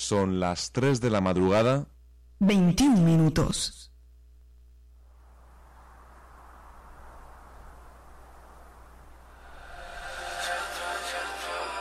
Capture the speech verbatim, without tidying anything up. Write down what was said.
Son las tres de la madrugada. veintiún minutos.